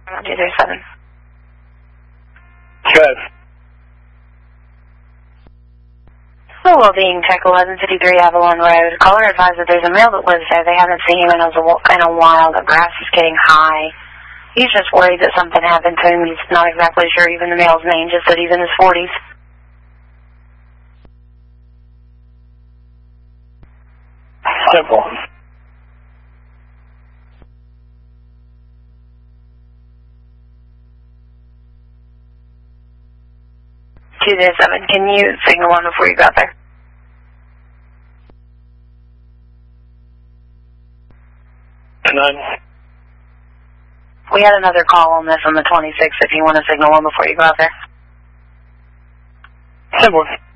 237. Good. Hello, being Tech 1153 Avalon Road. Caller advised that there's a male that lives there. They haven't seen him in a while. The grass is getting high. He's just worried that something happened to him. He's not exactly sure even the male's name, just that he's in his 40s. Simple. Seven. Can you signal one before you got there? None. We had another call on this on the 26th if you want to signal one before you go out there. Simple.